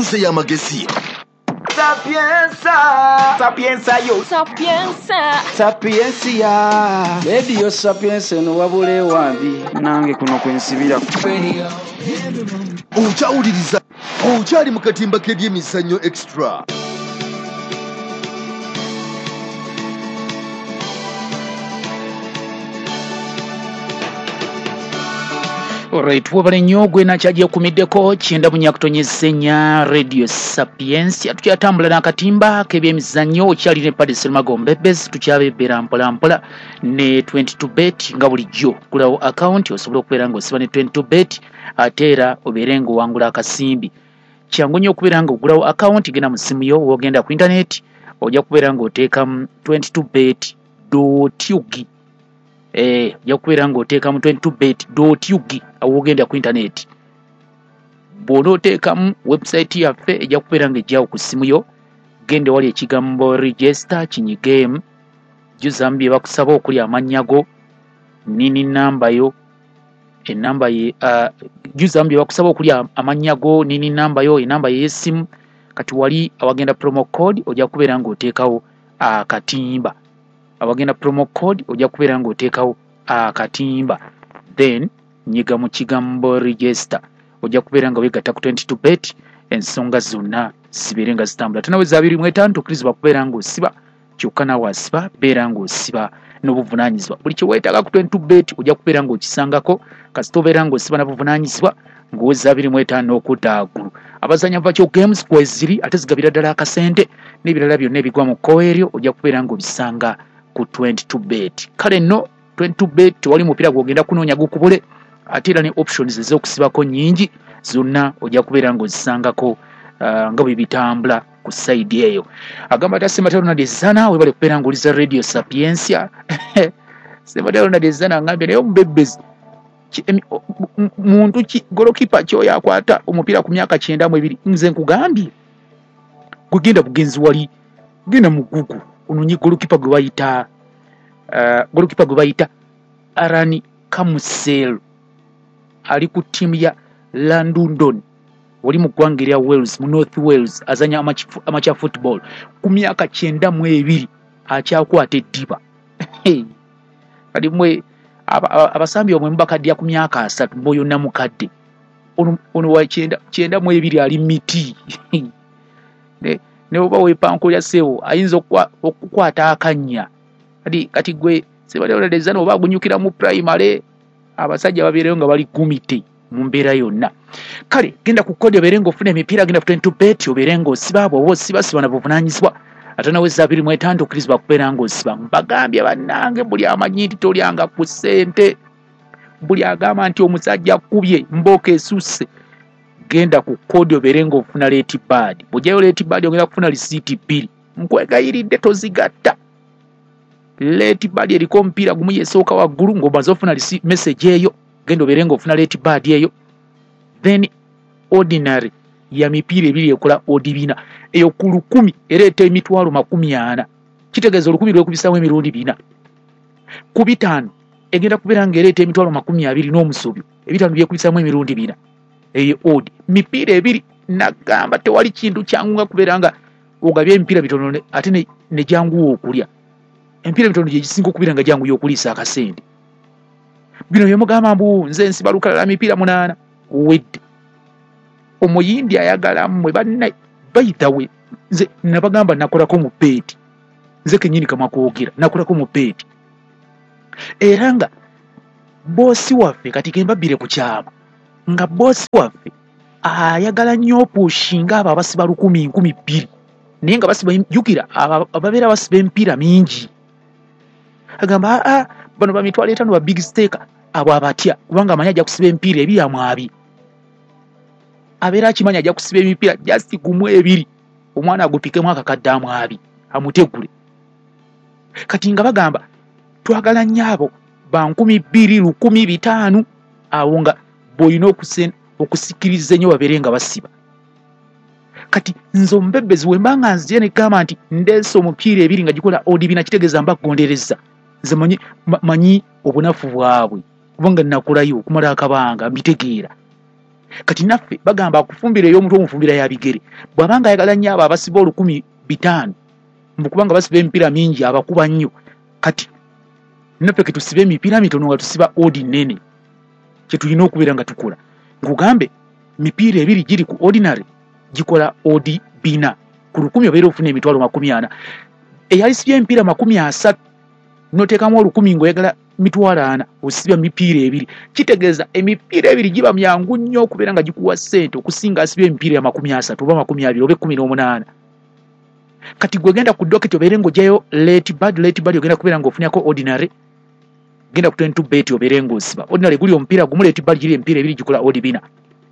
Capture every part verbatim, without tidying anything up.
Ensonse ya magesi. Sapienza, sapienza yo, Sapienza, Sapiensia, Radio Sapienza no wabule wambi nange kuno kwensibira radio. Ochawuliriza, okyali mu katimba k'ebyemizannyo extra. Alright, wabale nnyo gwe nakyaje kumiddeko kyenda bunyakutonyezenya Radio Sapiensia tukyatambula n'akatimba k'ebyemizannyo okyali ne Paddy Serumagombe Bebes tukyabebbera mpola mpola ne twenty-two bet nga bulijjo gulawo account osobola okubeera ng'osiba ne twenty-two bet ate era obeere ng'owangula akasimbi kyangu nnyo okubeera ng'ogulawo account genda mu ssimu yo wogenda ku internet ojja kubeera ng'oteekamu twenty-two bet dot u g eh yakubeera ng'oteekamu twenty-two bet dot u g awo ogenda ku internet bw'ona oteekamu website yaffe ejja kubeera ng'ejjawo ku ssimu yo gende wali ekigambo register kinyigeemu jjuzamu bye bakusaba okuli amannya go nini namba yo enamba ye uh, jjuzamu bye bakusaba okuli amannya go nini namba yo enamba ye y'essimu kati wali awagenda promo code ojja kubeera ng'oteekawo akatimba uh, awagenda promo code ojja kubeera ng'oteekawo akatimba then nyiga mu kigambo register ojja kubeera nga weegatta ku twenty-two bet ensonga zonna zibeere nga zitambula tanaweza abiri mu etaano tukkirizibwa kubeera ng'osiba kyokka nawe asiba beera ng'osiba n'obuvunaanyizibwa buli kye weetaaga ku twenty-two bet ojja kubeera ng'okisangako kasita obeera ng'osiba n'obuvunaanyizibwa ng'oweza abiri mu etaano okuddaagulu abazanya vakyo games kweziri ate zigabira ddala akasente n'ebirala byonna ebigwa mu kkowa eryo ojja kubeera ng'obisanga ku twenty-two bet kale nno twenty-two bet tewali mupiira gw'ogenda kunoonya gukubule ate era ne options ez'okusibako nnyingi zonna ojja kubeera ng'ozisangako uh, nga bwe bitambula ku side eyo agamba ata Sematero Nadezana webale kubeera ng'oliza Radio Sapiensia Sematero Nadezana ngambye naye omubebezi muntu ki golokipa kyoyo akwata omupiira ku myaka kyenda mu ebiri nze nkugambye kugenda bugenzi wali genda mu Google ononye golokipa gwe bayita uh, golokipa gwe bayita Arani Kamusel ali ku timu ya London wali mu ggwanga erya Wales mu North Wales azanya amacha football ku myaka kyenda mu ebiri akyakwata eddiba kali mwe abasambi omwe mbakadya ku myaka asatu mboyo na mukadde ono ono wa kyenda kyenda mu ebiri ali miti ne ne oba wepankulya sewo ayinza okukwata akanya kati kati gwe Sematero Nadezana oba gunyukira mu primary abasajja babeereyo nga bali gumite mu mbeera yonna kale genda ku kode obeere ng'ofuna emipiira genda ku twenty-two bet obeere ng'osiba bw'oba osiba siba na buvunaanyizibwa ate naweza abiri mu etaano okkirizibwa kubeera ng'osiba mbagambye bannange buli amanyi nti tolyanga ku ssente buli agamba nti omusajja kubye mbooka esusse genda ku kode obeere ng'ofuna leti bad bw'ojjayo leti bad ogenda kufuna lisiiti bbiri nkwegayiridde tozigatta leti bad eriko omupiira gumu yesooka waggulu ng'omaze ofuna message eyo genda obeere ng'ofuna leti bad eyo then ordinary ya mipiira ebiri ekola odibina eyo ku lukumi ereeta emitwalo makumi ana kitegeeza olukumi lwekubisawo emirundi bina ku bitaano egenda kubeera ng'ereeta emitwalo makumi abiri n'omusobi ebitaano byekubisamu emirundi bina eyo odi mipiira ebiri nagamba tewali kintu kyangu nga kubeera nga ogabye emipiira bitono ate ne, ne janguwa okulya empiira bitono gye gisinga okubeera nga jangu y'okuliisa akasente bino byemugamba mbu nze nsiba lukalala mipiira munaana wedde omuyindi ayagala mmwe banna bayitawe nze nabagamba nakolako mu peeti nze kenyini kama kwogera nakolako mu peeti era nga boosi waffe kati kembabbire ku kyama nga boosi waffe ayagala nnyo opushinga abo abasiba lukumi nkumi bbiri naye nga basiba jukira ababeera basiba empiira mingi agamba aa bano bamitwalo etaano ba big stake abo abatya kubanga amanyi ajja kusiba empiira ebiri amwabi abeera akimanya ajja kusiba emipiira just gumu ebiri omwana agupikemu akakadde amwabi amutegule kati nga bagamba twagala nnyo abo ba nkumi bbiri lukumi bitaano awo nga boyina okusikiriza ennyo babeere nga basiba kati nze omubebezi we mbanga nzije ne gamba nti ndeese omupiira ebiri nga gikola odibina kitegeeza mbagondereza nze manyi, manyi obunafu bwabwe kubanga nakulayo okumala akabanga mbitegeera kati naffe bagamba akufumbira ey'omutwe omufumbira ya bigere bw'abanga ayagala nnyo abo abasiba olukumi bitaano mbukubanga basiba emipiira mingi abakuba nnyo kati naffe ketusiba emipiira mitono nga tusiba odi nene kyetulina okubeera nga tukola nkugambe mipiira ebiri giri ku ordinary gikola odi bina ku lukumi obeera ofuna emitwalo makumi ana eyalisibya emipiira makumi asatu noteekamu olukumi ng'oyagala mitwalo ana osibya mipiira ebiri kitegeeza emipiira ebiri giba myangu nnyo okubeera nga gikuwa ssente okusinga asibya emipiira ya makumi asatu oba makumi abiri oba ekkumi n'omunaana kati gwegenda ku doketi obeere ng'ogyayo late bad late bad ogenda kubeera ng'ofunyako ordinary genda ku twenty-two bet obeere ng'osiba ordinary guli omupiira gumu late bad giri emipiira ebiri gikola odi bina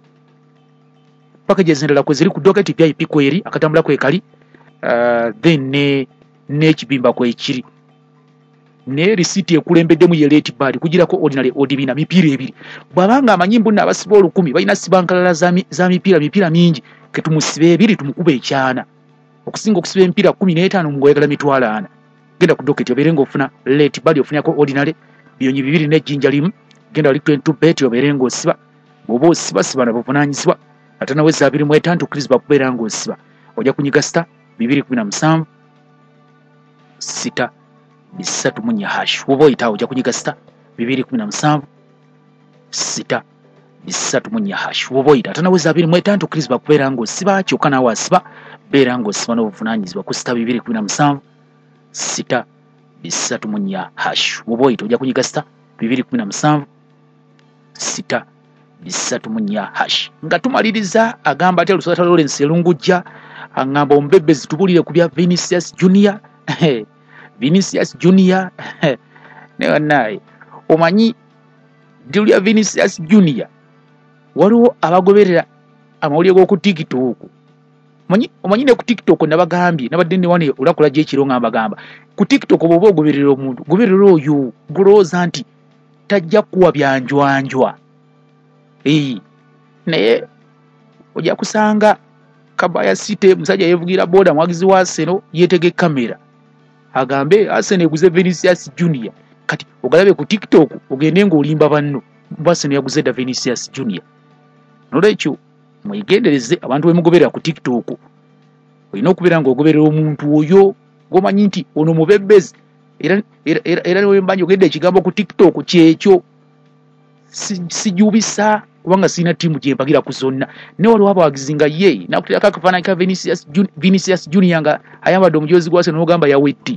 packages endala kwe ziri ku doketi V I P kweri akatambula kwekali uh, then ne n'ekibimba kwekiri ne receipt ekulembeddemu ye late bad kugirako ordinary odi bina mipiira ebiri bw'abanga amanyimbu n'abasiba olukumi balina sibankalala za, mi, za mipiira mipiira mingi ketumusibe ebiri tumukuba ekyana okusinga okusiba emipiira kumi n'etaano ng'oyagala mitwalo ana genda ku doketi obeere ng'ofuna late bad ofunyako ordinary biyonyi bibiri n'ejjinja limu genda wali twenty-two bet obeere ng'osiba bw'oba osiba siba na buvunaanyizibwa ate nawe za abiri mu etaano tukurizibwa kubeera ng'osiba ojja kunyiga sita bibiri kumi na musanvu sita bisatu munya hash woba oyitaawo ojja kunyiga sita bibiri kumi na musanvu sita bisatu munya hash woba oyita ate nawe za abiri mu etaano tukurizibwa kubeera ng'osiba kyokka naawe asiba beera ng'osiba n'obuvunaanyizibwa ku sita bibiri kumi na musanvu sita bisatu munya hash woba oyita ojja kunyiga sita bibiri kumi na musanvu sita bisatu munya hash nga tumaliriza agamba ati Luswata Lawrence Elungujja agamba omubebbezi tubulire ku bya Vinicius Junior Vinicius Junior ne wanaye omanyi dilu ya Vinicius Junior waliwo abagoberera amawulire g'oku TikTok omanyi omanyi ne ku TikTok nabagambye nabadde ne wane olakula gye ekiro nga mbagamba ku TikTok bw'oba ogoberera omuntu goberera oyo gulowooza nti tajja kuwa byanjwanjwa Ee, naye ojja kusanga Kabaya City musajja yevugira boda mwagizi wa Arsenal yeetege kamera agambe Arsenal eguze Vinicius Junior kati ogalabe ku TikTok ogende ng'olimba banno Arsenal yaguze da Vinicius Junior nolwekyo mwegendereze abantu bemugoberera ku TikTok olina okubeera ng'ogoberera omuntu oyo gwomanyi nti ono mubebbezi era era era wembanyi ogende ekigambo ku TikTok kyekyo sijubisa kubanga sina timu gye mpagira ku zonna ne waliwo abawagizi nga ye nakuterako akafaananyi ka Vinicius, Jun, Vinicius Junior nga ayambadde omujozi gwase n'ogamba yawetti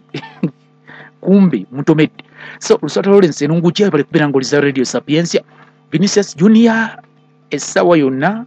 kumbe mutomedde so Luswata Lawrence Elungujja bali kubeera ng'oliza Radio Sapiensia Vinicius Junior essaawa yonna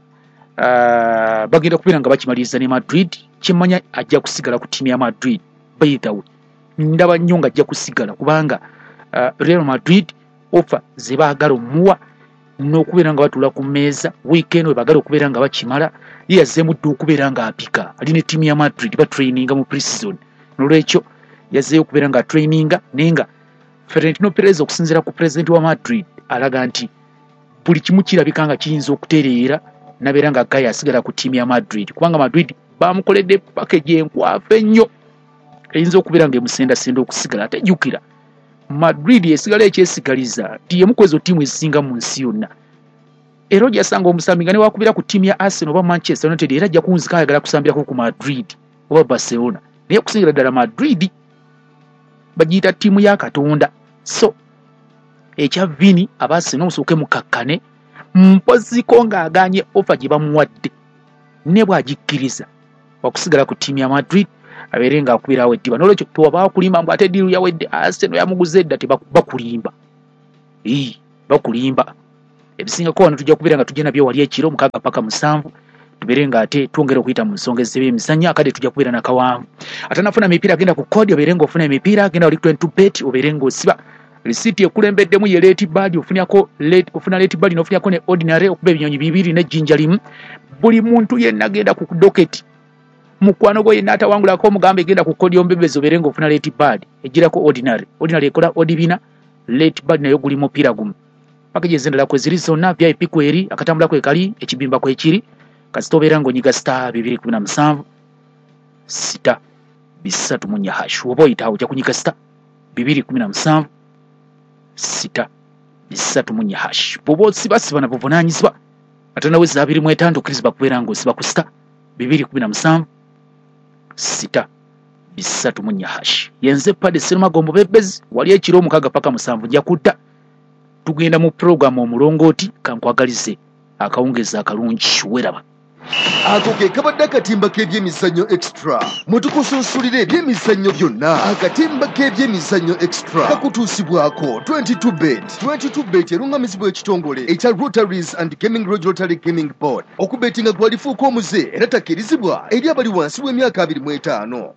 uh, bagenda kubeera nga bakimaliriza ne Madrid kimanya ajja kusigala ku tiimu ya Madrid by the way ndaba nnyo nga ajja kusigala kubanga uh, Real Madrid offer ze baagala omuwa n'okubeera nga batula ku mmeeza weekend we baagala okubeera nga bakimala ye yazzeemu dda okubeera nga apika ali ne ttiimu ya Madrid batraininga mu pre-season nolwekyo yazzeeyo okubeera nga atraininga naye nga Florentino Perez okusinziira ku pulezidenti wa Madrid alaga nti buli kimu kirabika nga kiyinza okutereera nabeera nga Gaia asigala ku ttiimu ya Madrid kubanga Madrid bamukoledde package enkwafu ennyo eyinza okubeera nga emusendasenda okusigala ate jjukira Madrid yesigala ekyesigaliza ti yemu kwezo tiimu ezisinga mu nsi yonna era ojja sanga omusambi nga ne wakubira ku ttiimu ya Arsenal oba Manchester United era ajja kunzika ayagala kusambirako ku Madrid oba Barcelona naye okusingira ddala Madrid bagiyita ttiimu ya Katonda so ekya Vini abase n'omusooke mukakkane mpoziko ng'aganye ofa gye bamuwadde ne bw'agikkiriza okusigala ku ttiimu ya Madrid abeere ng'akubirawo eddiba n'olwekyo tewabaawo kulimba mbu ate ddiiru yawedde Arsenal yamuguze edda tebakulimba ee bakulimba ebisingako wano tujja kubeera nga tujja nabyo wali ekiro mukaaga paka musanvu tubeere ng'ate twongera okuyita mu nsonga ez'ebyemizannyo akade tujja kubeera nakawanvu ate nafuna emipiira agenda ku kodi obeere ng'ofuna emipiira agenda wali twenty-two bet obeere ng'osiba risiiti ekulembeddemu ye late bad ofunyako ofuna late bad n'ofunyako ne ordinary okuba ebinyonyi bibiri n'ejjinja limu buli muntu yenna agenda ku doketi mukwano gwo yenna atawangulako omugambe egenda ku kodi omubebbezi obeere ng'ofuna late bad egirako ordinary ordinary ekola odibina late bad nayo guli mupiira gumu package endala kwe ziri zonna V I P kweri akatambula kwekali ekibimba kwekiri kasita obeera ng'onyiga star bibiri kumi na musanvu sita bisatu munya hash oba oyitaawo ojja kunyiga sita bibiri kumi na musanvu sita bisatu munya hash bw'oba osibasiba na buvunaanyizibwa atanaweza abiri mu etaano okkirizibwa kubeera ng'osiba ku sita bibiri kumi na musanvu sita bisatu mu nnya hash. Yenze Paddy Sserumagombo Bebezi wali ekiro omukaaga paka musanvu nja kutta. Tugenda mu program omulongooti kankwagalize akawungeza akalungi weraba. Ako ke kabadde akatimba k'ebyemizannyo extra. Mutukusunsulira ebyemizannyo byonna. Akatimba k'ebyemizannyo extra kakutuusibwako twenty-two bet. twenty-two bet erungamizibwa ekitongole ekya Rotaries and Gaming Lodge Rotary Gaming Board. Okubetinga kwalifuuka omuze era takkirizibwa eri abali wansi w'emyaka abiri mu etaano.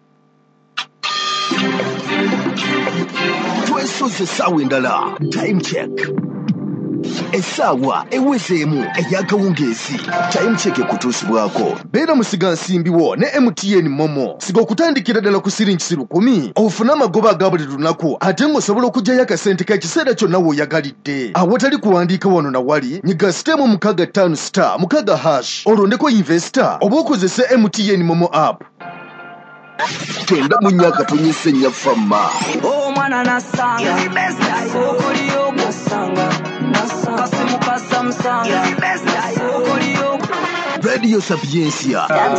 Twesoze essaawa endala. Time check. Essaawa ewezeemu ey'akawungeezi. Time check ekutuusibwako. Beera musiga nsimbiwo ne M T N Momo. Siga okutandikira ddala ku siringi lukumi. Ofune amagoba aga buli lunaku ate ng'osobola okuggyayo akasente k'ekiseera kyonna w'oyagalidde. Awatali kuwandiika wano na wali, nyiga sitemu mukaaga ttaano star mukaaga hash. Olondeko investor oba okozese M T N Momo app. Twenda mu nnyaka tonyese nnya famma. Oh mwana nasanga okoliyo nasanga kasimu kasamsanga okoliyo Radio Sapiencia.